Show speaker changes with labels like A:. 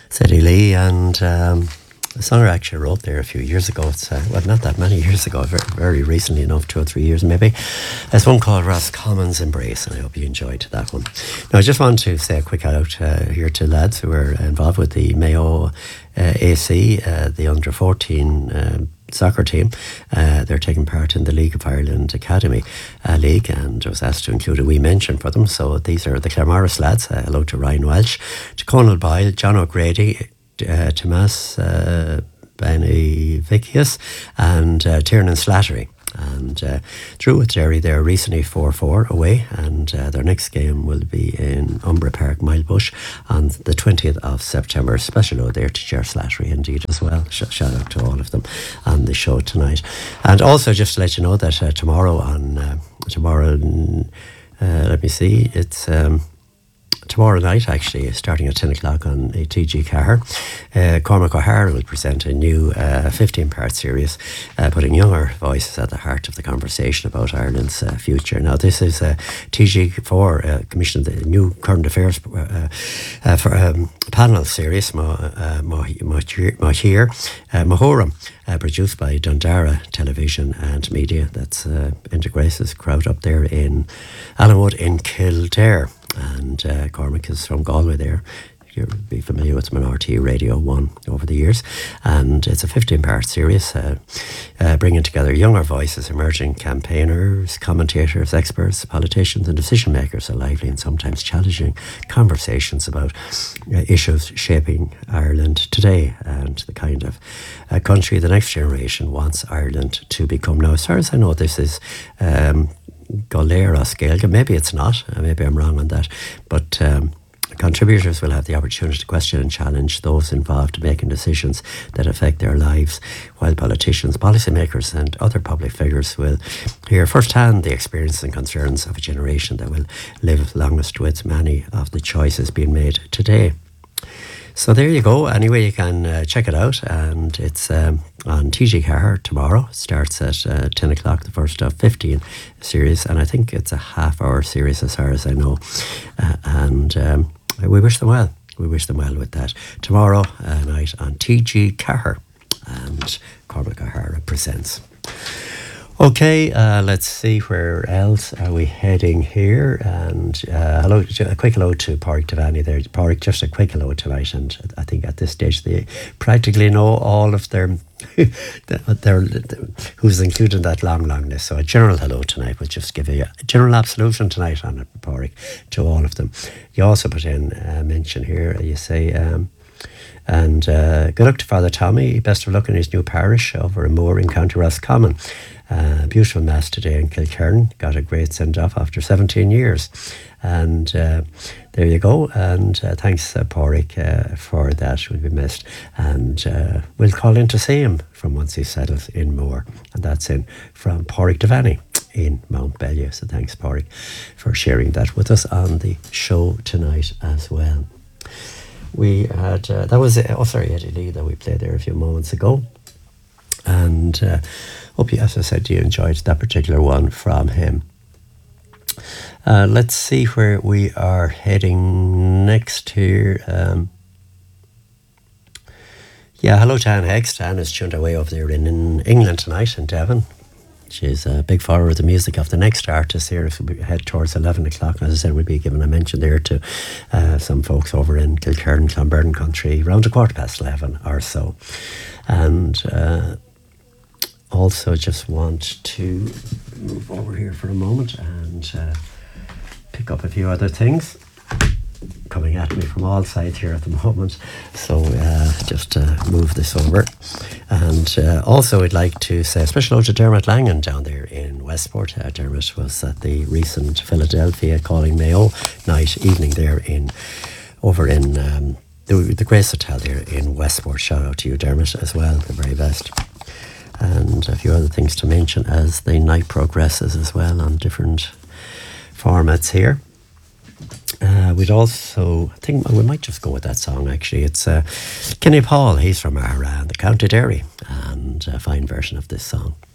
A: City Lee, and the song I actually wrote there a few years ago. It's not that many years ago, very recently enough, 2 or 3 years maybe. It's one called Roscommon's Embrace, and I hope you enjoyed that one. Now I just want to say a quick out here to lads who are involved with the Mayo AC, the under 14 soccer team. They're taking part in the League of Ireland Academy League, and I was asked to include a wee mention for them. So these are the Claremorris lads. Hello to Ryan Welsh, to Conal Boyle, John O'Grady, Tomas Benevicius, and Tiernan Slattery. And through with Derry, they're recently 4-4 away, and their next game will be in Umbra Park, Milebush, on the 20th of September. Special ode there to Ger Slattery indeed as well. Shout out to all of them on the show tonight. And also just to let you know that tomorrow, let me see, it's tomorrow night, actually, starting at 10 o'clock on TG Car, Cormac O'Hara will present a new 15-part series, putting younger voices at the heart of the conversation about Ireland's future. Now, this is TG4 commissioned the new current affairs panel series, Mahoram, produced by Dundara Television and Media. That's integrates crowd up there in Allenwood in Kildare. And Cormac is from Galway there. You'll be familiar with him on RTE Radio 1 over the years. And it's a 15-part series, bringing together younger voices, emerging campaigners, commentators, experts, politicians and decision makers, a lively and sometimes challenging conversations about issues shaping Ireland today and the kind of country the next generation wants Ireland to become. Now, as far as I know, this is Galera Scailga. Maybe it's not. Maybe I'm wrong on that. But contributors will have the opportunity to question and challenge those involved in making decisions that affect their lives, while politicians, policymakers and other public figures will hear firsthand the experiences and concerns of a generation that will live longest with many of the choices being made today. So there you go. Anyway, you can check it out, and it's on TG Car tomorrow. It starts at 10 o'clock, the first of 15 series, and I think it's a half-hour series as far as I know. And we wish them well. We wish them well with that. Tomorrow night on TG Car, and Cormac O'Hara presents. Okay, let's see, where else are we heading here? And hello, a quick hello to Pádraig Devaney there. Pádraig, just a quick hello tonight, and I think at this stage they practically know all of their who's included in that long list. So a general hello tonight. We'll just give you a general absolution tonight on it, Pádraig, to all of them. You also put in a mention here, you say, and good luck to Father Tommy. Best of luck in his new parish over in Moore in County Roscommon. Beautiful mass today in Kilkerran. Got a great send-off after 17 years. And there you go. And thanks, Pádraig, for that. We'll be missed. And we'll call in to see him from once he's settled in Moore. And that's in from Pádraig Devaney in Mount Bellew. So thanks, Pádraig, for sharing that with us on the show tonight as well. We had, that was, Eddie Lee that we played there a few moments ago. And hope you, as I said, you enjoyed that particular one from him. Let's see where we are heading next here. Hello to Anne Heggs. Anne is tuned away over there in England tonight, in Devon. She's a big follower of the music of the next artist here. As we head towards 11 o'clock, as I said, we'll be giving a mention there to some folks over in Kilkerran, Clonberne country, around 11:15 or so. And also just want to move over here for a moment and pick up a few other things coming at me from all sides here at the moment. So just move this over. And also I'd like to say a special hello to Dermot Langan down there in Westport. Dermot was at the recent Philadelphia Calling Mayo evening there over in the Grace Hotel there in Westport. Shout out to you, Dermot, as well, the very best. And a few other things to mention as the night progresses as well on different formats here. We'd also, I think we might just go with that song actually. It's Kenny Paul, he's from our the County Derry, and a fine version of this song.